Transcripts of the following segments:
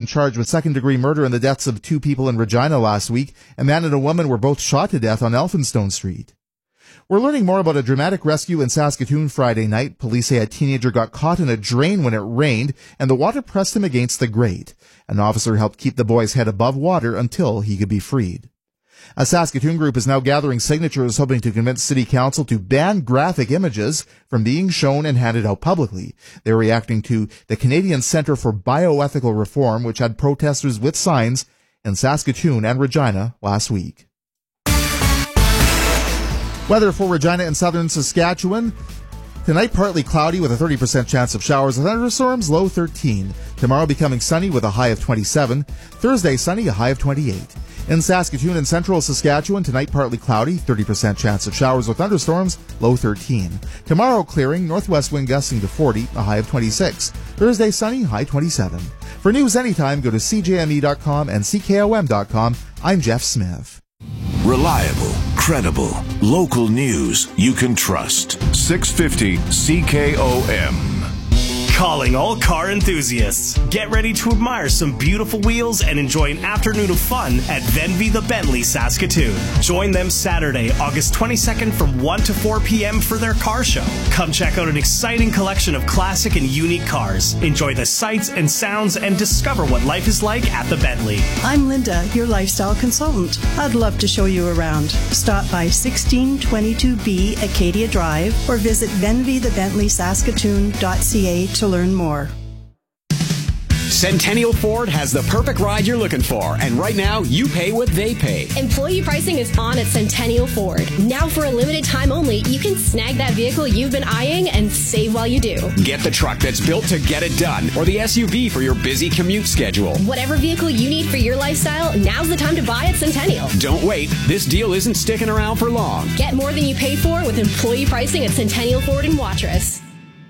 charged with second-degree murder in the deaths of 2 people in Regina last week. A man and a woman were both shot to death on Elphinstone Street. We're learning more about a dramatic rescue in Saskatoon Friday night. Police say a teenager got caught in a drain when it rained, and the water pressed him against the grate. An officer helped keep the boy's head above water until he could be freed. A Saskatoon group is now gathering signatures hoping to convince City Council to ban graphic images from being shown and handed out publicly. They're reacting to the Canadian Centre for Bioethical Reform, which had protesters with signs in Saskatoon and Regina last week. Weather for Regina and southern Saskatchewan. Tonight, partly cloudy with a 30% chance of showers and thunderstorms, low 13. Tomorrow, becoming sunny with a high of 27. Thursday, sunny, a high of 28. In Saskatoon and central Saskatchewan, tonight, partly cloudy, 30% chance of showers with thunderstorms, low 13. Tomorrow, clearing, northwest wind gusting to 40, a high of 26. Thursday, sunny, high 27. For news anytime, go to cjme.com and ckom.com. I'm Jeff Smith. Reliable, credible, local news you can trust. 650 CKOM. Calling all car enthusiasts. Get ready to admire some beautiful wheels and enjoy an afternoon of fun at Venvy the Bentley Saskatoon. Join them Saturday, August 22nd from 1 to 4 p.m. for their car show. Come check out an exciting collection of classic and unique cars. Enjoy the sights and sounds and discover what life is like at the Bentley. I'm Linda, your lifestyle consultant. I'd love to show you around. Stop by 1622B Acadia Drive or visit venvythebentleyssaskatoon.ca to learn more. Centennial Ford has the perfect ride you're looking for, and right now you pay what they pay. Employee pricing is on at Centennial Ford. Now for a limited time only, you can snag that vehicle you've been eyeing and save while you do. Get the truck that's built to get it done, or the SUV for your busy commute schedule. Whatever vehicle you need for your lifestyle, now's the time to buy at Centennial. Don't wait. This deal isn't sticking around for long. Get more than you pay for with employee pricing at Centennial Ford in Watrous.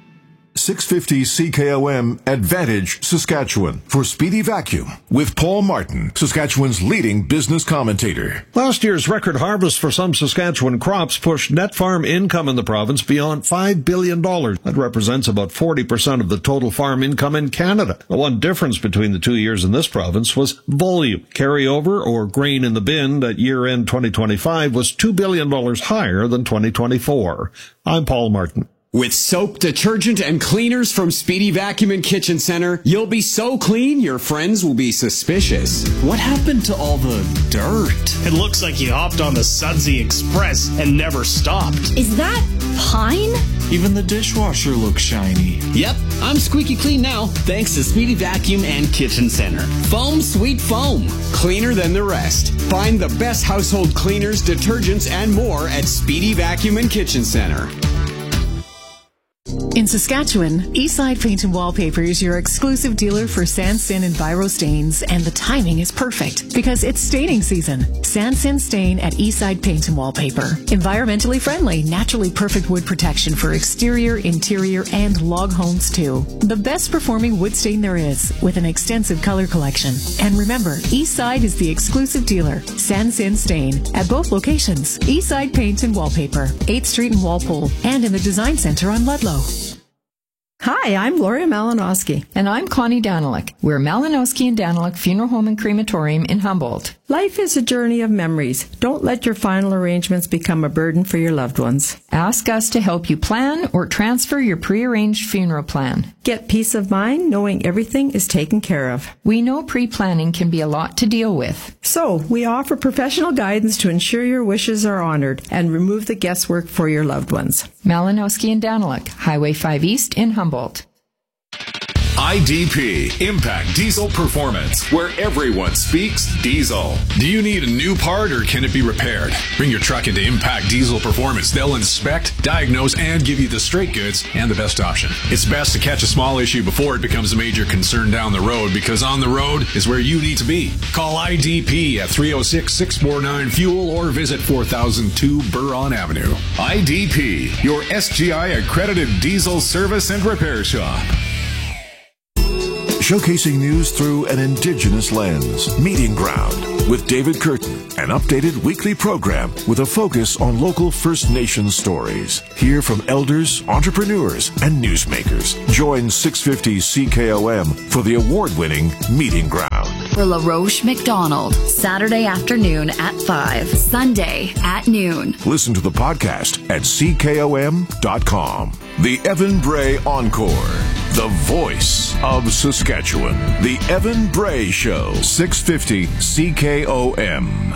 650 CKOM Advantage Saskatchewan for Speedy Vacuum with Paul Martin, Saskatchewan's leading business commentator. Last year's record harvest for some Saskatchewan crops pushed net farm income in the province beyond $5 billion. That represents about 40% of the total farm income in Canada. The one difference between the 2 years in this province was volume. Carryover, or grain in the bin, at year-end 2025 was $2 billion higher than 2024. I'm Paul Martin. With soap, detergent, and cleaners from Speedy Vacuum and Kitchen Center, you'll be so clean your friends will be suspicious. What happened to all the dirt? It looks like you hopped on the Sudsy Express and never stopped. Is that pine? Even the dishwasher looks shiny. Yep, I'm squeaky clean now, thanks to Speedy Vacuum and Kitchen Center. Foam, sweet foam. Cleaner than the rest. Find the best household cleaners, detergents, and more at Speedy Vacuum and Kitchen Center. In Saskatchewan, Eastside Paint and Wallpaper is your exclusive dealer for Sansin and Biro stains, and the timing is perfect because it's staining season. Sansin Stain at Eastside Paint and Wallpaper. Environmentally friendly, naturally perfect wood protection for exterior, interior, and log homes too. The best performing wood stain there is, with an extensive color collection. And remember, Eastside is the exclusive dealer, Sansin Stain, at both locations. Eastside Paint and Wallpaper, 8th Street in Walpole, and in the Design Center on Ludlow. Hi, I'm Gloria Malinowski. And I'm Connie Danilick. We're Malinowski and Danilick Funeral Home and Crematorium in Humboldt. Life is a journey of memories. Don't let your final arrangements become a burden for your loved ones. Ask us to help you plan or transfer your prearranged funeral plan. Get peace of mind knowing everything is taken care of. We know pre-planning can be a lot to deal with. So, we offer professional guidance to ensure your wishes are honored and remove the guesswork for your loved ones. Malinowski and Danilick, Highway 5 East in Humboldt. IDP, Impact Diesel Performance, where everyone speaks diesel. Do you need a new part or can it be repaired? Bring your truck into Impact Diesel Performance. They'll inspect, diagnose, and give you the straight goods and the best option. It's best to catch a small issue before it becomes a major concern down the road, because on the road is where you need to be. Call IDP at 306-649-FUEL or visit 4002 Buron Avenue. IDP, your SGI accredited diesel service and repair shop. showcasing news through an Indigenous lens. Meeting Ground with David Curtin, an updated weekly program with a focus on local First Nations stories. Hear from elders, entrepreneurs, and newsmakers. Join 650 CKOM for the award-winning Meeting Ground. For LaRoche McDonald, Saturday afternoon at 5, Sunday at noon. Listen to the podcast at ckom.com. The Evan Bray Encore, the voice of Saskatchewan. The Evan Bray Show, 650 CKOM.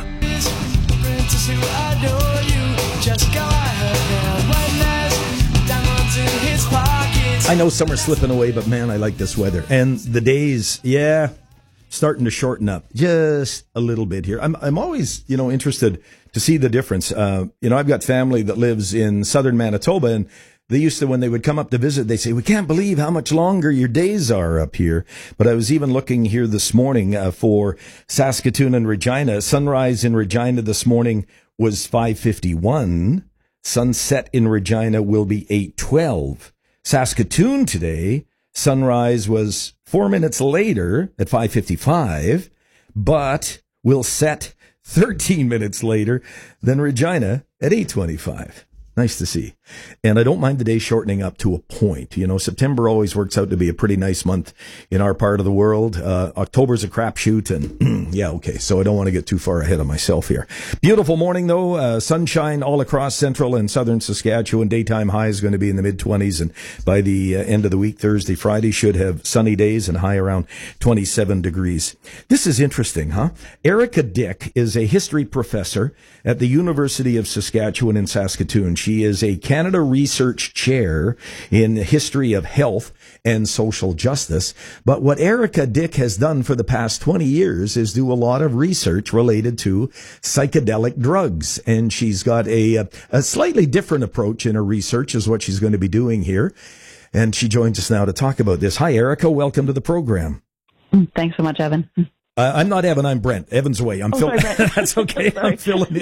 I know summer's slipping away, but man, I like this weather. And the days, starting to shorten up just a little bit here. I'm always, interested to see the difference. I've got family that lives in southern Manitoba, and they used to, when they would come up to visit, they say, we can't believe how much longer your days are up here. But I was even looking here this morning for Saskatoon and Regina. Sunrise in Regina this morning was 5:51. Sunset in Regina will be 8:12. Saskatoon today, sunrise was 4 minutes later at 5:55, but will set 13 minutes later than Regina at 8:25. Nice to see. And I don't mind the day shortening up to a point. September always works out to be a pretty nice month in our part of the world. October's a crapshoot, and so I don't want to get too far ahead of myself here. Beautiful morning, though. Sunshine all across central and southern Saskatchewan. Daytime high is going to be in the mid-20s, and by the end of the week, Thursday, Friday, should have sunny days and high around 27 degrees. This is interesting, huh? Erica Dick is a history professor at the University of Saskatchewan in Saskatoon. She is a Canada Research Chair in the History of Health and Social Justice. But what Erica Dick has done for the past 20 years is do a lot of research related to psychedelic drugs. And she's got a slightly different approach in her research is what she's going to be doing here. And she joins us now to talk about this. Hi, Erica. Welcome to the program. Thanks so much, Evan. I'm not Evan. I'm Brent. Evan's away. Sorry, Brent. That's okay. I'm filling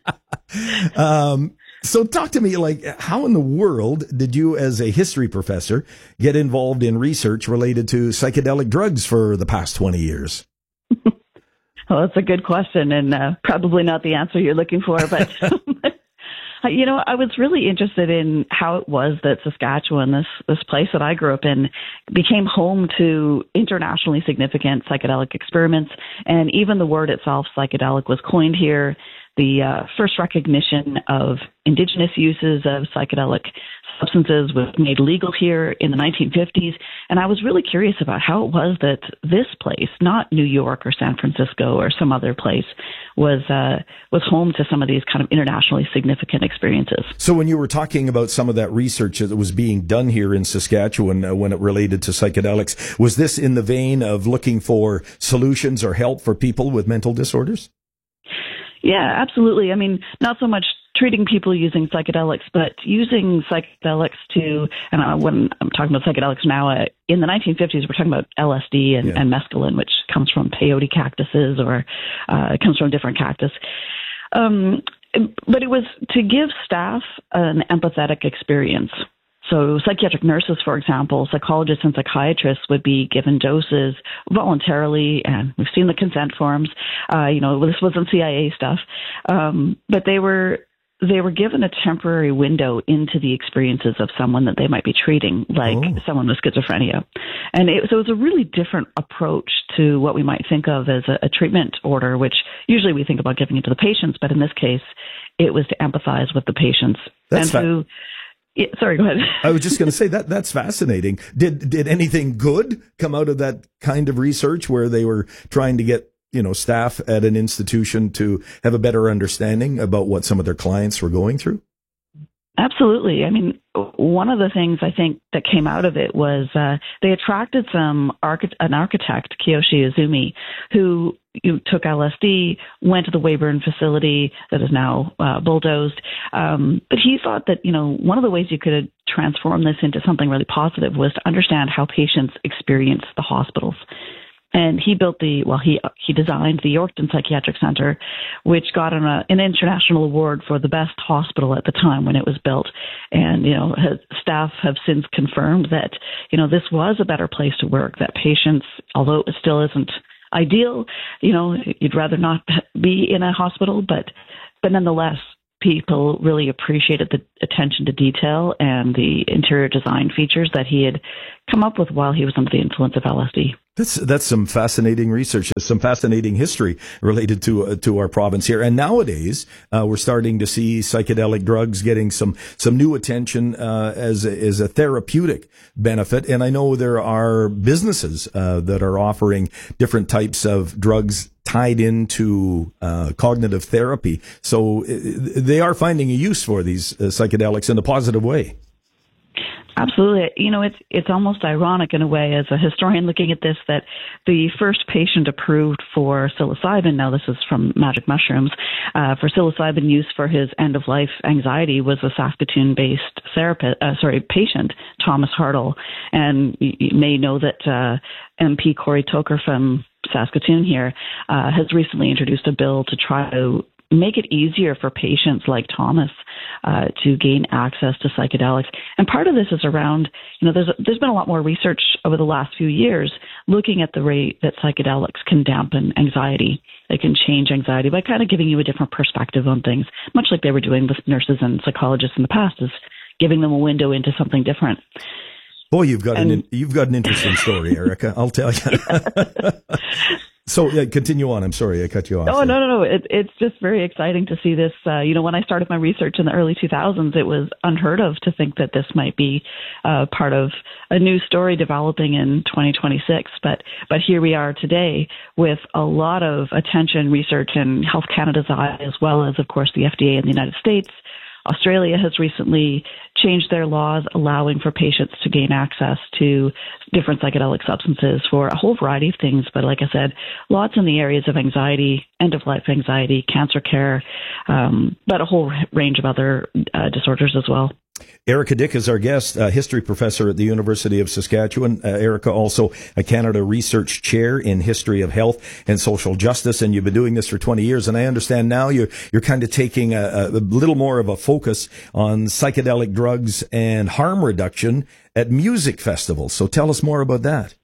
in. So talk to me, how in the world did you, as a history professor, get involved in research related to psychedelic drugs for the past 20 years? Well, that's a good question, and probably not the answer you're looking for, but I was really interested in how it was that Saskatchewan, this place that I grew up in, became home to internationally significant psychedelic experiments, and even the word itself, psychedelic, was coined here. The first recognition of Indigenous uses of psychedelic substances was made legal here in the 1950s, and I was really curious about how it was that this place, not New York or San Francisco or some other place, was home to some of these kind of internationally significant experiences. So when you were talking about some of that research that was being done here in Saskatchewan when it related to psychedelics, was this in the vein of looking for solutions or help for people with mental disorders? Yeah, absolutely. I mean, not so much treating people using psychedelics, but using psychedelics to, and when I'm talking about psychedelics now, in the 1950s, we're talking about LSD and mescaline, which comes from peyote cactuses or it comes from different cactus. But it was to give staff an empathetic experience. So psychiatric nurses, for example, psychologists and psychiatrists would be given doses voluntarily, and we've seen the consent forms. This wasn't CIA stuff, but they were given a temporary window into the experiences of someone that they might be treating, like someone with schizophrenia. And so it was a really different approach to what we might think of as a treatment order, which usually we think about giving it to the patients, but in this case, it was to empathize with the patients. Sorry, go ahead. I was just going to say that's fascinating. Did anything good come out of that kind of research where they were trying to get, staff at an institution to have a better understanding about what some of their clients were going through? Absolutely. I mean, one of the things I think that came out of it was they attracted an architect, Kiyoshi Izumi, who took LSD, went to the Weyburn facility that is now bulldozed. But he thought that, one of the ways you could transform this into something really positive was to understand how patients experience the hospitals. And he built he designed the Yorkton Psychiatric Center, which got an international award for the best hospital at the time when it was built. And, his staff have since confirmed that, this was a better place to work, that patients, although it still isn't ideal, you'd rather not be in a hospital, but nonetheless, people really appreciated the attention to detail and the interior design features that he had come up with while he was under the influence of LSD. That's some fascinating research, some fascinating history related to our province here. And nowadays, we're starting to see psychedelic drugs getting some new attention as a therapeutic benefit. And I know there are businesses that are offering different types of drugs tied into cognitive therapy. So they are finding a use for these psychedelics in a positive way. Absolutely. It's almost ironic in a way, as a historian looking at this, that the first patient approved for psilocybin, now this is from Magic Mushrooms, for psilocybin use for his end-of-life anxiety was a Saskatoon-based patient, Thomas Hartle. And you may know that MP Cory Toker from Saskatoon here has recently introduced a bill to try to make it easier for patients like Thomas to gain access to psychedelics. And part of this is around, there's been a lot more research over the last few years looking at the rate that psychedelics can dampen anxiety. They can change anxiety by kind of giving you a different perspective on things, much like they were doing with nurses and psychologists in the past, is giving them a window into something different. Boy, you've got an interesting story, Erica. I'll tell you. So continue on. I'm sorry, I cut you off. Oh, no. It's just very exciting to see this. When I started my research in the early 2000s, it was unheard of to think that this might be part of a new story developing in 2026. But here we are today with a lot of attention, research, and Health Canada's eye, as well as, of course, the FDA in the United States. Australia has recently changed their laws allowing for patients to gain access to different psychedelic substances for a whole variety of things. But like I said, lots in the areas of anxiety, end-of-life anxiety, cancer care, but a whole range of other disorders as well. Erica Dick is our guest, history professor at the University of Saskatchewan. Erica, also a Canada Research Chair in History of Health and Social Justice, and you've been doing this for 20 years. And I understand now you're kind of taking a little more of a focus on psychedelic drugs and harm reduction at music festivals. So tell us more about that.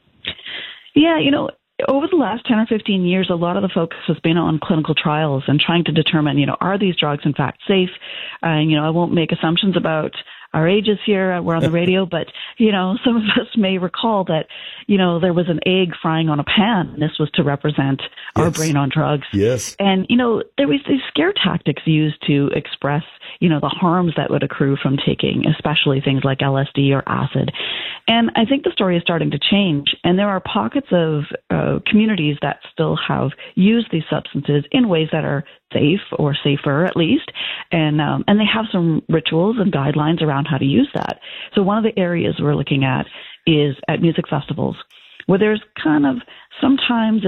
Yeah, over the last 10 or 15 years, a lot of the focus has been on clinical trials and trying to determine, are these drugs in fact safe? And, I won't make assumptions about our ages here. We're on the radio, but, some of us may recall that, there was an egg frying on a pan. This was to represent our brain on drugs. Yes. And, there was these scare tactics used to express, the harms that would accrue from taking, especially things like LSD or acid. And I think the story is starting to change. And there are pockets of communities that still have used these substances in ways that are safe or safer at least. And they have some rituals and guidelines around how to use that. So one of the areas we're looking at is at music festivals, where there's kind of, sometimes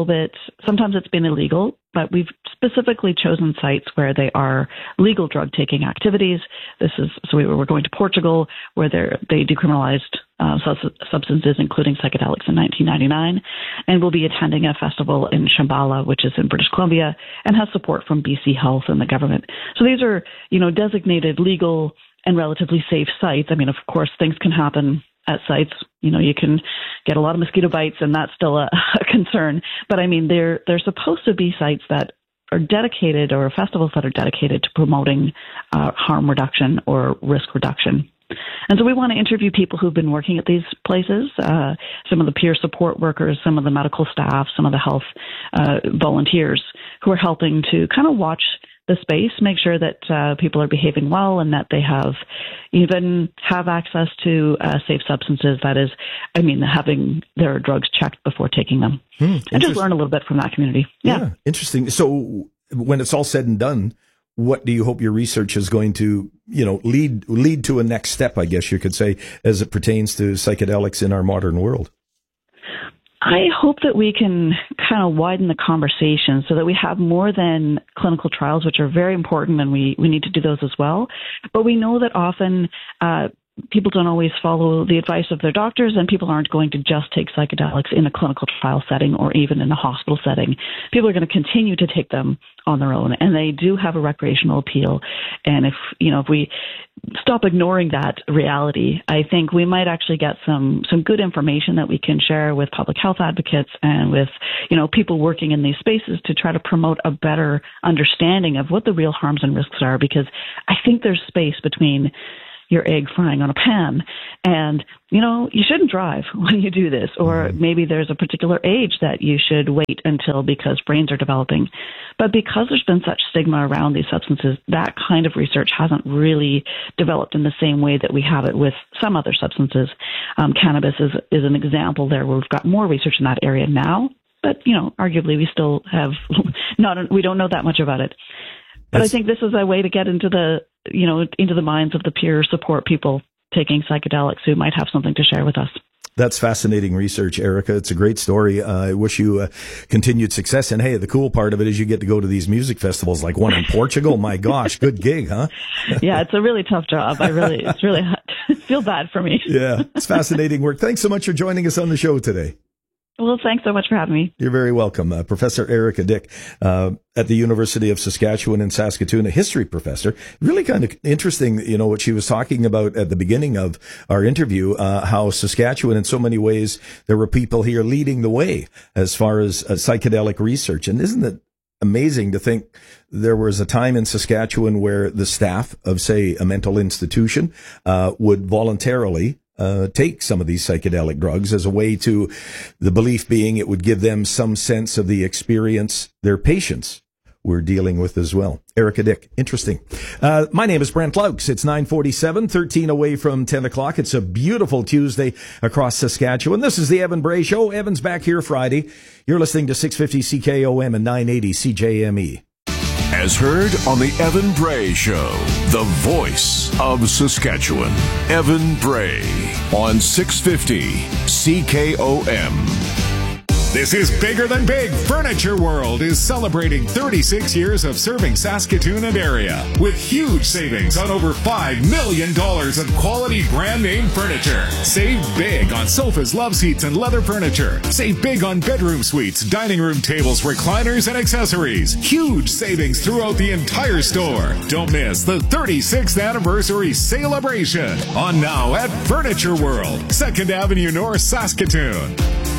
it's been illegal, but we've specifically chosen sites where they are legal drug-taking activities. We're going to Portugal, where they decriminalized substances, including psychedelics, in 1999, and we'll be attending a festival in Shambhala, which is in British Columbia, and has support from BC Health and the government. So these are, designated legal and relatively safe sites. I mean, of course, things can happen at sites. You can get a lot of mosquito bites, and that's still a concern. But I mean, they're supposed to be sites that are dedicated, or festivals that are dedicated to promoting harm reduction or risk reduction. And so we want to interview people who've been working at these places, some of the peer support workers, some of the medical staff, some of the health volunteers who are helping to kind of watch the space, make sure that people are behaving well and that they have access to safe substances. That is, having their drugs checked before taking them. And just learn a little bit from that community. Yeah. Interesting. So when it's all said and done, what do you hope your research is going to, lead to a next step, I guess you could say, as it pertains to psychedelics in our modern world? I hope that we can kind of widen the conversation so that we have more than clinical trials, which are very important, and we need to do those as well. But we know that often people don't always follow the advice of their doctors, and people aren't going to just take psychedelics in a clinical trial setting or even in a hospital setting. People are going to continue to take them on their own, and they do have a recreational appeal. And if we stop ignoring that reality, I think we might actually get some good information that we can share with public health advocates and with, people working in these spaces to try to promote a better understanding of what the real harms and risks are, because I think there's space between your egg frying on a pan and, you shouldn't drive when you do this, or maybe there's a particular age that you should wait until because brains are developing. But because there's been such stigma around these substances, that kind of research hasn't really developed in the same way that we have it with some other substances. Cannabis is an example there where we've got more research in that area now, but, arguably we still have we don't know that much about it. But I think this is a way to get into the minds of the peer support people taking psychedelics who might have something to share with us. That's fascinating research, Erica. It's a great story. I wish you continued success. And hey, the cool part of it is you get to go to these music festivals, like one in Portugal. My gosh, good gig, huh? Yeah, it's a really tough job. It's really feel bad for me. Yeah, it's fascinating work. Thanks so much for joining us on the show today. Well, thanks so much for having me. You're very welcome. Professor Erica Dick at the University of Saskatchewan in Saskatoon, a history professor. Really kind of interesting, what she was talking about at the beginning of our interview, how Saskatchewan, in so many ways, there were people here leading the way as far as psychedelic research. And isn't it amazing to think there was a time in Saskatchewan where the staff of, say, a mental institution would voluntarily take some of these psychedelic drugs as a way to, the belief being it would give them some sense of the experience their patients were dealing with as well. Erica Dick, interesting. My name is Brent Laux. It's 9:47, 13 away from 10 o'clock. It's a beautiful Tuesday across Saskatchewan. This is the Evan Bray Show. Evan's back here Friday. You're listening to 650 CKOM and 980 CJME. As heard on the Evan Bray Show, the voice of Saskatchewan, Evan Bray, on 650 CKOM. This is Bigger Than Big. Furniture World is celebrating 36 years of serving Saskatoon and area with huge savings on over $5 million of quality brand name furniture. Save big on sofas, love seats, and leather furniture. Save big on bedroom suites, dining room tables, recliners, and accessories. Huge savings throughout the entire store. Don't miss the 36th anniversary celebration on now at Furniture World, 2nd Avenue North, Saskatoon.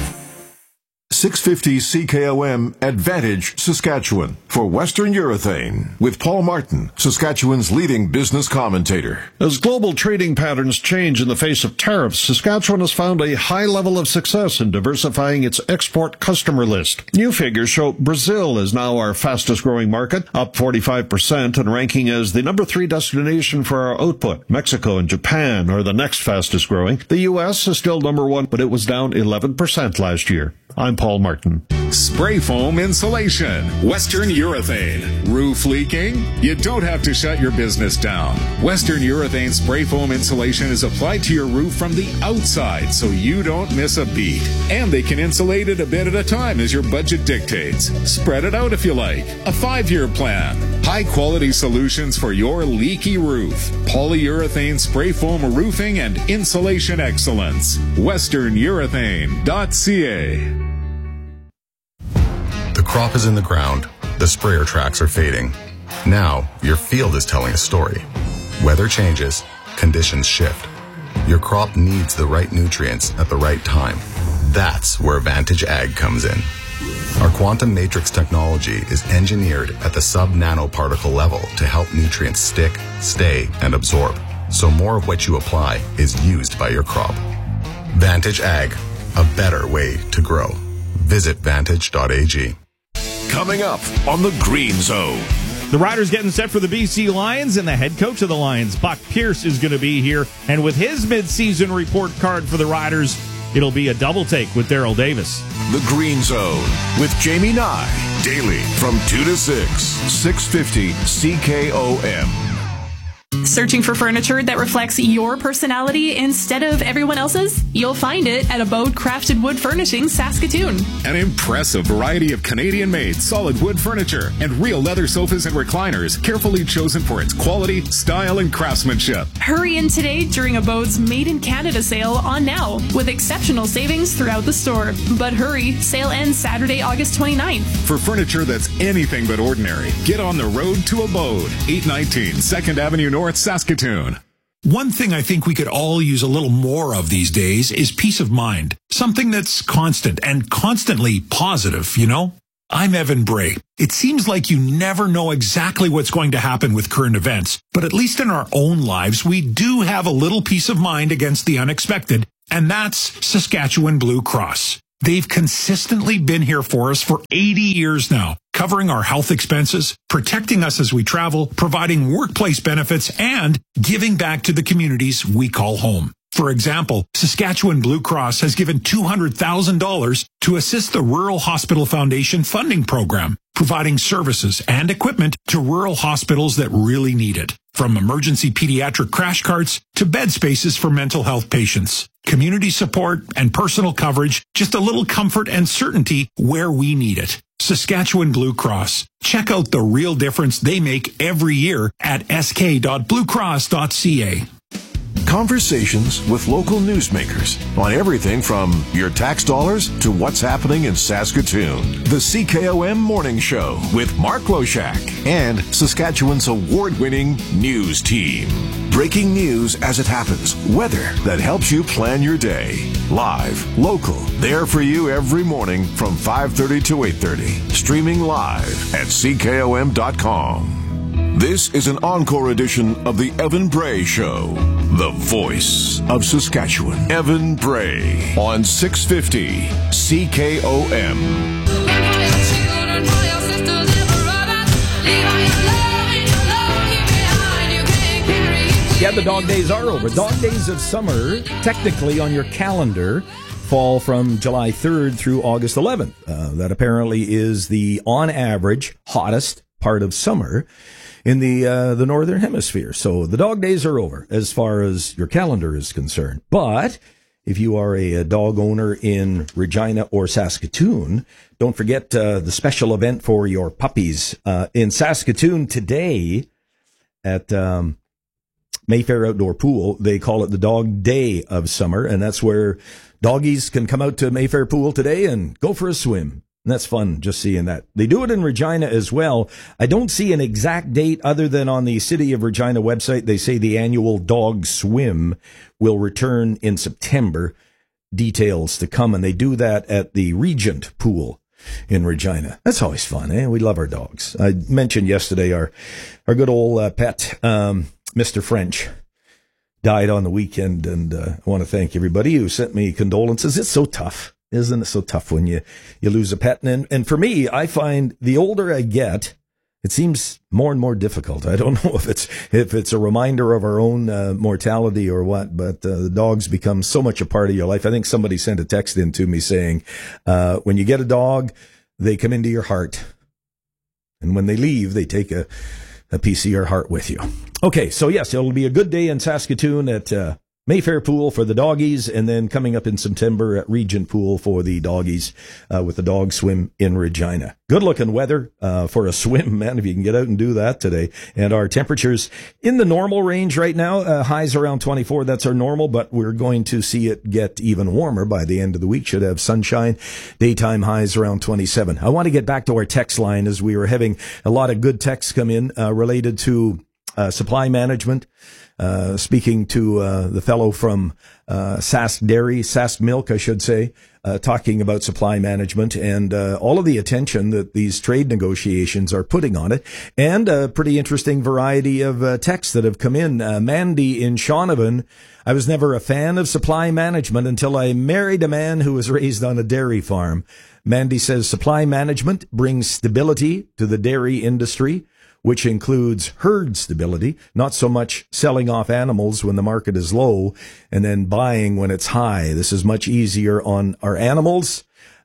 650 CKOM Advantage Saskatchewan for Western Urethane with Paul Martin, Saskatchewan's leading business commentator. As global trading patterns change in the face of tariffs, Saskatchewan has found a high level of success in diversifying its export customer list. New figures show Brazil is now our fastest growing market, up 45% and ranking as the number 3 destination for our output. Mexico and Japan are the next fastest growing. The U.S. is still number 1, but it was down 11% last year. I'm Paul Martin. Spray foam insulation, Western Urethane. Roof leaking? You don't have to shut your business down. Western Urethane spray foam insulation is applied to your roof from the outside so you don't miss a beat. And they can insulate it a bit at a time as your budget dictates. Spread it out if you like. A 5-year plan. High quality solutions for your leaky roof. Polyurethane spray foam roofing and insulation excellence. WesternUrethane.ca. The crop is in the ground. The sprayer tracks are fading. Now, your field is telling a story. Weather changes. Conditions shift. Your crop needs the right nutrients at the right time. That's where Vantage Ag comes in. Our quantum matrix technology is engineered at the sub-nanoparticle level to help nutrients stick, stay, and absorb, so more of what you apply is used by your crop. Vantage Ag, a better way to grow. Visit vantage.ag. Coming up on the Green Zone. The Riders getting set for the BC Lions, and the head coach of the Lions, Buck Pierce, is going to be here. And with his midseason report card for the Riders, it'll be a double take with Daryl Davis. The Green Zone with Jamie Nye. Daily from 2 to 6, 650 CKOM. Searching for furniture that reflects your personality instead of everyone else's? You'll find it at Abode Crafted Wood Furnishings, Saskatoon. An impressive variety of Canadian-made solid wood furniture and real leather sofas and recliners, carefully chosen for its quality, style, and craftsmanship. Hurry in today during Abode's Made in Canada sale on now, with exceptional savings throughout the store. But hurry, sale ends Saturday, August 29th. For furniture that's anything but ordinary, get on the road to Abode, 819 2nd Avenue North, Saskatoon. One thing I think we could all use a little more of these days is peace of mind. Something that's constant and constantly positive, you know? I'm Evan Bray. It seems like you never know exactly what's going to happen with current events, but at least in our own lives, we do have a little peace of mind against the unexpected, and that's Saskatchewan Blue Cross. They've consistently been here for us for 80 years now, covering our health expenses, protecting us as we travel, providing workplace benefits, and giving back to the communities we call home. For example, Saskatchewan Blue Cross has given $200,000 to assist the Rural Hospital Foundation funding program, providing services and equipment to rural hospitals that really need it. From emergency pediatric crash carts to bed spaces for mental health patients. Community support and personal coverage, just a little comfort and certainty where we need it. Saskatchewan Blue Cross. Check out the real difference they make every year at sk.bluecross.ca. Conversations with local newsmakers on everything from your tax dollars to what's happening in Saskatoon. The CKOM Morning Show with Mark Loshak and Saskatchewan's award-winning news team. Breaking news as it happens. Weather that helps you plan your day. Live, local, there for you every morning from 5:30 to 8:30. Streaming live at CKOM.com. This is an encore edition of the Evan Bray Show, the voice of Saskatchewan. Evan Bray on 650 CKOM. Yeah, the dog days are over. Dog days of summer, technically on your calendar, fall from July 3rd through August 11th. That apparently is the, on average, hottest part of summer in the Northern Hemisphere. So the dog days are over as far as your calendar is concerned. But if you are a dog owner in Regina or Saskatoon, don't forget the special event for your puppies in Saskatoon today at Mayfair Outdoor Pool. They call it the Dog Day of Summer, and that's where doggies can come out to Mayfair Pool today and go for a swim. And that's fun, just seeing that. They do it in Regina as well. I don't see an exact date other than on the City of Regina website. They say the annual dog swim will return in September. Details to come, and they do that at the Regent Pool in Regina. That's always fun, eh? We love our dogs. I mentioned yesterday our good old pet, Mr. French, died on the weekend, and I want to thank everybody who sent me condolences. It's so tough. Isn't it so tough when you lose a pet? And for me, I find the older I get, it seems more and more difficult. I don't know if it's a reminder of our own mortality or what, but the dogs become so much a part of your life. I think somebody sent a text in to me saying, when you get a dog, they come into your heart. And when they leave, they take a piece of your heart with you. Okay, so yes, it'll be a good day in Saskatoon at Mayfair Pool for the doggies, and then coming up in September at Regent Pool for the doggies with the dog swim in Regina. Good looking weather for a swim, man, if you can get out and do that today. And our temperatures in the normal range right now, highs around 24. That's our normal, but we're going to see it get even warmer by the end of the week. Should have sunshine, daytime highs around 27. I want to get back to our text line as we were having a lot of good texts come in related to supply management. Speaking to the fellow from Sask Dairy, Sask Milk, I should say, talking about supply management and all of the attention that these trade negotiations are putting on it, and a pretty interesting variety of texts that have come in. Mandy in Shaunavon, I was never a fan of supply management until I married a man who was raised on a dairy farm. Mandy says supply management brings stability to the dairy industry, which includes herd stability, not so much selling off animals when the market is low and then buying when it's high. This is much easier on our animals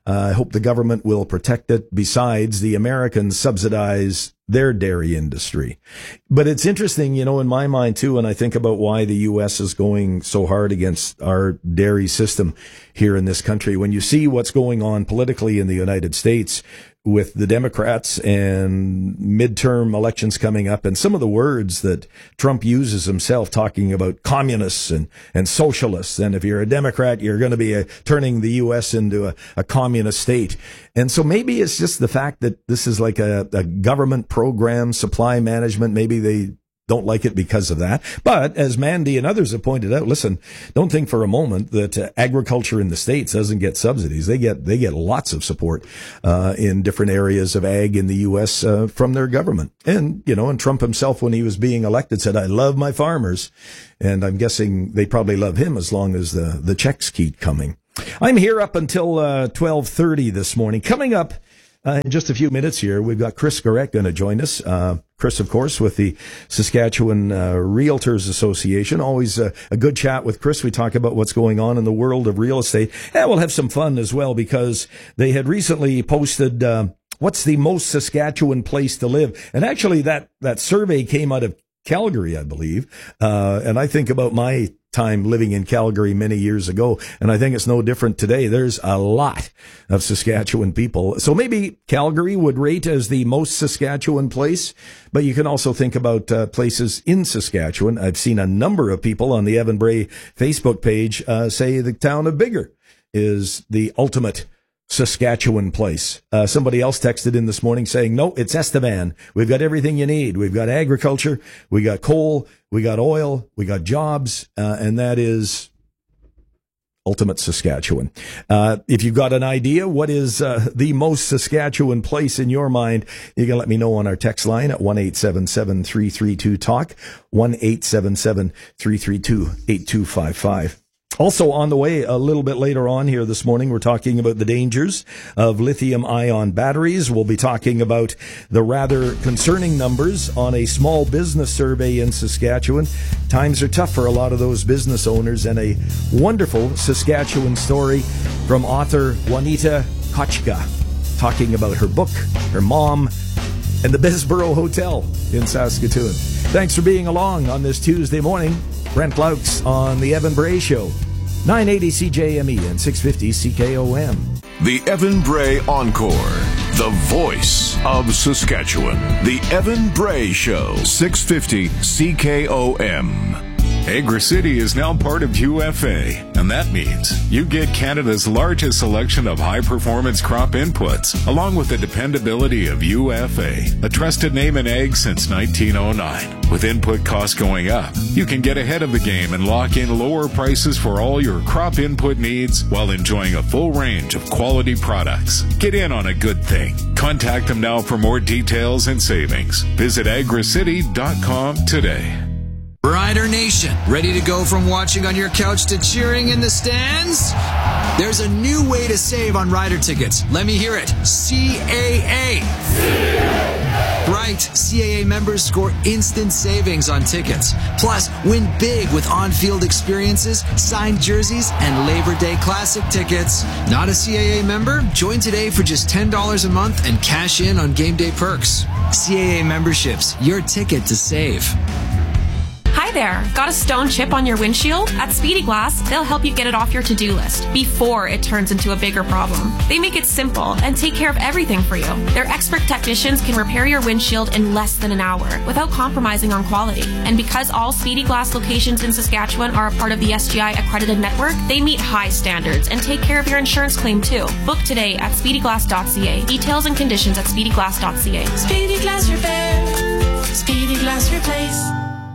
I hope the government will protect it. Besides, the Americans subsidize their dairy industry. But it's interesting, in my mind too, when I think about why the U.S. is going so hard against our dairy system here in this country. When you see what's going on politically in the United States with the Democrats and midterm elections coming up, and some of the words that Trump uses himself, talking about communists and socialists, and if you're a Democrat, you're going to be turning the U.S. into a communist state. And so maybe it's just the fact that this is like a government program, supply management. Maybe they don't like it because of that. But as Mandy and others have pointed out, listen, don't think for a moment that agriculture in the States doesn't get subsidies. They get lots of support in different areas of ag in the U.S. From their government. And, and Trump himself, when he was being elected, said, I love my farmers. And I'm guessing they probably love him as long as the checks keep coming. I'm here up until 12:30 this morning. Coming up in just a few minutes here, we've got Chris Garrett going to join us. Chris, of course, with the Saskatchewan Realtors Association. Always a good chat with Chris. We talk about what's going on in the world of real estate. And we'll have some fun as well, because they had recently posted what's the most Saskatchewan place to live. And actually, that survey came out of Calgary, I believe. And I think about my time living in Calgary many years ago, and I think it's no different today. There's a lot of Saskatchewan people. So maybe Calgary would rate as the most Saskatchewan place, but you can also think about places in Saskatchewan. I've seen a number of people on the Evan Bray Facebook page say the town of Biggar is the ultimate Saskatchewan place. Somebody else texted in this morning saying, no, it's Estevan. We've got everything you need. We've got agriculture, we got coal, we got oil, we got jobs, and that is ultimate Saskatchewan. If you've got an idea, what is the most Saskatchewan place in your mind, you can let me know on our text line at 1-877-332-TALK, 1-877-332-8255. Also on the way a little bit later on here this morning, we're talking about the dangers of lithium-ion batteries. We'll be talking about the rather concerning numbers on a small business survey in Saskatchewan. Times are tough for a lot of those business owners, and a wonderful Saskatchewan story from author Juanita Kochka, talking about her book, her mom, and the Bessborough Hotel in Saskatoon. Thanks for being along on this Tuesday morning. Brent Laux on The Evan Bray Show, 980 CJME and 650 CKOM. The Evan Bray Encore, the voice of Saskatchewan. The Evan Bray Show, 650 CKOM. Agri-City is now part of UFA, and that means you get Canada's largest selection of high-performance crop inputs, along with the dependability of UFA, a trusted name in ag since 1909. With input costs going up, you can get ahead of the game and lock in lower prices for all your crop input needs while enjoying a full range of quality products. Get in on a good thing. Contact them now for more details and savings. Visit agricity.com today. Rider Nation, ready to go from watching on your couch to cheering in the stands? There's a new way to save on rider tickets. Let me hear it. CAA. Right, CAA members score instant savings on tickets. Plus, win big with on-field experiences, signed jerseys, and Labor Day Classic tickets. Not a CAA member? Join today for just $10 a month and cash in on game day perks. CAA memberships, your ticket to save. Hi there. Got a stone chip on your windshield? At Speedy Glass, they'll help you get it off your to-do list before it turns into a bigger problem. They make it simple and take care of everything for you. Their expert technicians can repair your windshield in less than an hour without compromising on quality. And because all Speedy Glass locations in Saskatchewan are a part of the SGI accredited network, they meet high standards and take care of your insurance claim too. Book today at speedyglass.ca. Details and conditions at speedyglass.ca. Speedy Glass Repair. Speedy Glass Replace.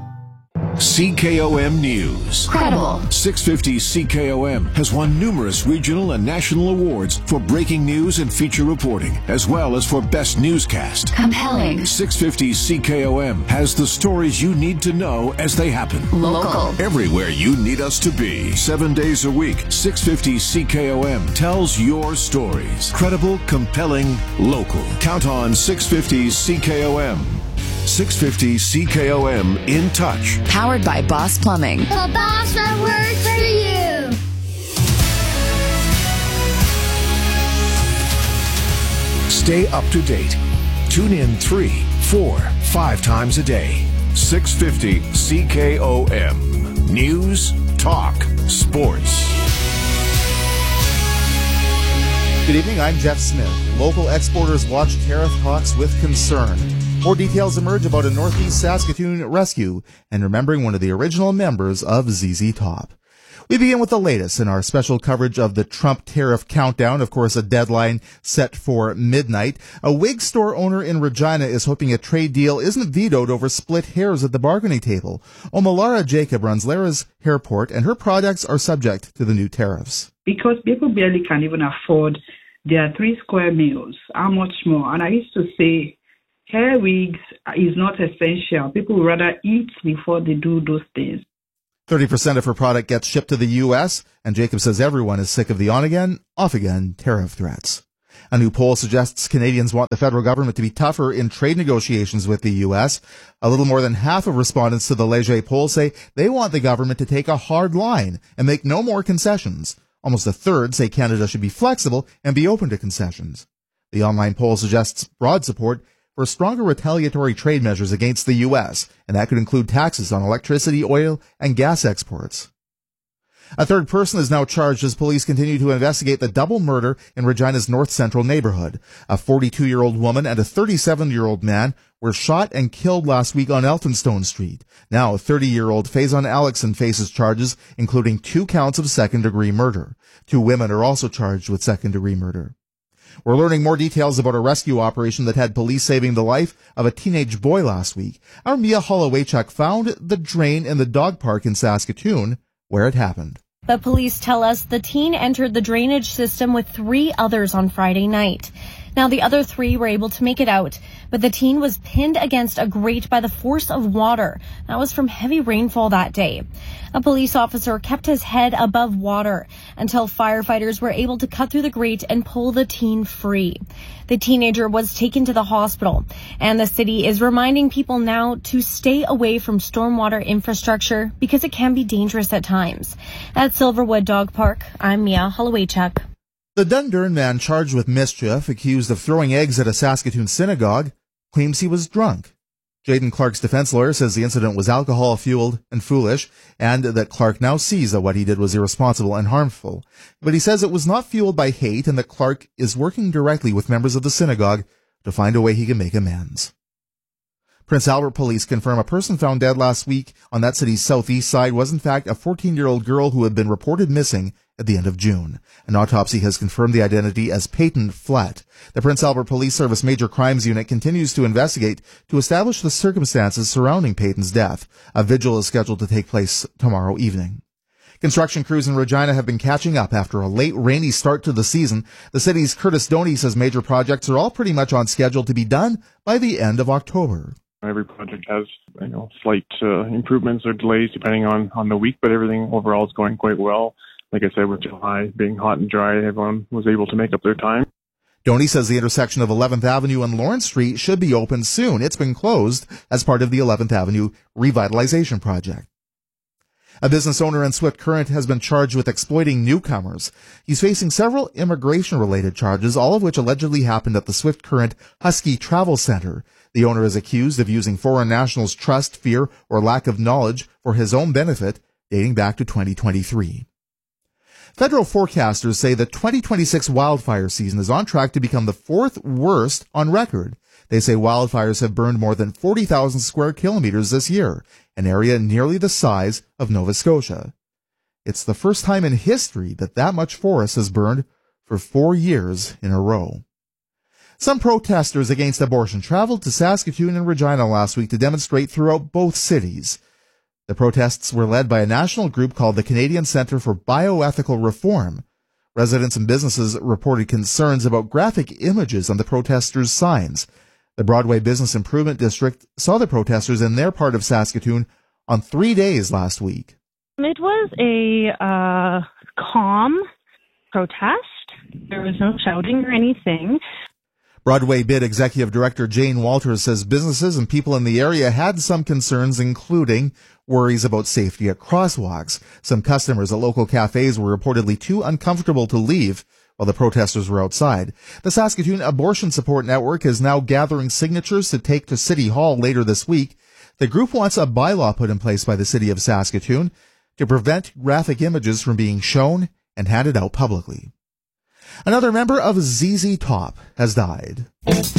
CKOM News. Credible. 650 CKOM has won numerous regional and national awards for breaking news and feature reporting, as well as for best newscast. Compelling. 650 CKOM has the stories you need to know as they happen. Local. Everywhere you need us to be. 7 days a week, 650 CKOM tells your stories. Credible, compelling, local. Count on 650 CKOM. 650 CKOM In Touch. Powered by Boss Plumbing. The boss that works for you. Stay up to date. Tune in 3, 4, 5 times a day. 650 CKOM. News, talk, sports. Good evening, I'm Jeff Smith. Local exporters watch tariff talks with concern. More details emerge about a Northeast Saskatoon rescue and remembering one of the original members of ZZ Top. We begin with the latest in our special coverage of the Trump tariff countdown. Of course, a deadline set for midnight. A wig store owner in Regina is hoping a trade deal isn't vetoed over split hairs at the bargaining table. Omalara Jacob runs Lara's Hairport, and her products are subject to the new tariffs. Because people barely can even afford their 3 square meals, how much more? And I used to say, hair wigs is not essential. People would rather eat before they do those things. 30% of her product gets shipped to the U.S., and Jacob says everyone is sick of the on-again, off-again tariff threats. A new poll suggests Canadians want the federal government to be tougher in trade negotiations with the U.S. A little more than half of respondents to the Leger poll say they want the government to take a hard line and make no more concessions. Almost a third say Canada should be flexible and be open to concessions. The online poll suggests broad support for stronger retaliatory trade measures against the U.S., and that could include taxes on electricity, oil, and gas exports. A third person is now charged as police continue to investigate the double murder in Regina's North Central neighborhood. A 42-year-old woman and a 37-year-old man were shot and killed last week on Elphinstone Street. Now, 30-year-old Faison Alexson faces charges, including 2 counts of second-degree murder. 2 women are also charged with second-degree murder. We're learning more details about a rescue operation that had police saving the life of a teenage boy last week. Our Mia Holowaychuk found the drain in the dog park in Saskatoon where it happened. But police tell us the teen entered the drainage system with 3 others on Friday night. Now, the other 3 were able to make it out, but the teen was pinned against a grate by the force of water. That was from heavy rainfall that day. A police officer kept his head above water until firefighters were able to cut through the grate and pull the teen free. The teenager was taken to the hospital, and the city is reminding people now to stay away from stormwater infrastructure because it can be dangerous at times. At Silverwood Dog Park, I'm Mia Holowaychuk. The Dundurn man charged with mischief, accused of throwing eggs at a Saskatoon synagogue, claims he was drunk. Jaden Clark's defense lawyer says the incident was alcohol-fueled and foolish, and that Clark now sees that what he did was irresponsible and harmful. But he says it was not fueled by hate and that Clark is working directly with members of the synagogue to find a way he can make amends. Prince Albert police confirm a person found dead last week on that city's southeast side was in fact a 14-year-old girl who had been reported missing at the end of June. An autopsy has confirmed the identity as Peyton Flett. The Prince Albert Police Service Major Crimes Unit continues to investigate to establish the circumstances surrounding Peyton's death. A vigil is scheduled to take place tomorrow evening. Construction crews in Regina have been catching up after a late rainy start to the season. The city's Curtis Doney says major projects are all pretty much on schedule to be done by the end of October. Every project has, slight improvements or delays depending on the week, but everything overall is going quite well. Like I said, with July being hot and dry, everyone was able to make up their time. Doney says the intersection of 11th Avenue and Lawrence Street should be open soon. It's been closed as part of the 11th Avenue revitalization project. A business owner in Swift Current has been charged with exploiting newcomers. He's facing several immigration-related charges, all of which allegedly happened at the Swift Current Husky Travel Center. The owner is accused of using foreign nationals' trust, fear, or lack of knowledge for his own benefit, dating back to 2023. Federal forecasters say the 2026 wildfire season is on track to become the 4th worst on record. They say wildfires have burned more than 40,000 square kilometers this year, an area nearly the size of Nova Scotia. It's the first time in history that much forest has burned for 4 years in a row. Some protesters against abortion traveled to Saskatoon and Regina last week to demonstrate throughout both cities. The protests were led by a national group called the Canadian Centre for Bioethical Reform. Residents and businesses reported concerns about graphic images on the protesters' signs. The Broadway Business Improvement District saw the protesters in their part of Saskatoon on 3 days last week. It was a calm protest. There was no shouting or anything. Broadway Bid Executive Director Jane Walters says businesses and people in the area had some concerns, including worries about safety at crosswalks. Some customers at local cafes were reportedly too uncomfortable to leave while the protesters were outside. The Saskatoon Abortion Support Network is now gathering signatures to take to City Hall later this week. The group wants a bylaw put in place by the City of Saskatoon to prevent graphic images from being shown and handed out publicly. Another member of ZZ Top has died.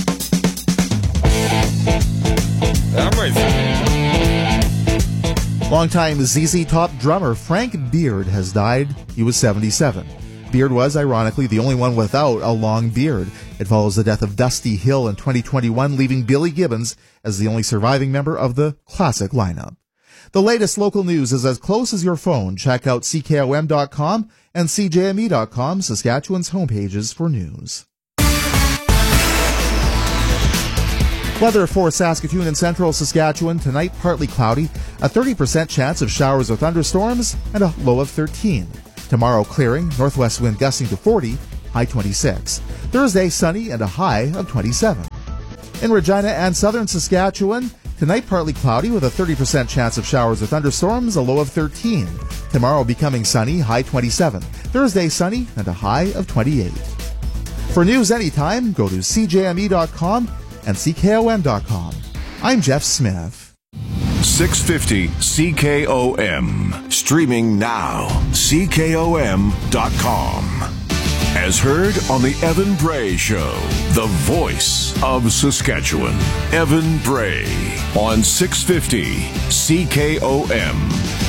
Longtime ZZ Top drummer Frank Beard has died. He was 77. Beard was, ironically, the only one without a long beard. It follows the death of Dusty Hill in 2021, leaving Billy Gibbons as the only surviving member of the classic lineup. The latest local news is as close as your phone. Check out CKOM.com and CJME.com, Saskatchewan's homepages for news. Weather for Saskatoon and central Saskatchewan. Tonight, partly cloudy, a 30% chance of showers or thunderstorms, and a low of 13. Tomorrow, clearing, northwest wind gusting to 40, high 26. Thursday, sunny and a high of 27. In Regina and southern Saskatchewan, tonight partly cloudy with a 30% chance of showers or thunderstorms, a low of 13. Tomorrow becoming sunny, high 27. Thursday, sunny and a high of 28. For news anytime, go to CJME.com and CKOM.com. I'm Jeff Smith. 650 CKOM. Streaming now. CKOM.com. As heard on the Evan Bray Show, the voice of Saskatchewan. Evan Bray on 650 CKOM.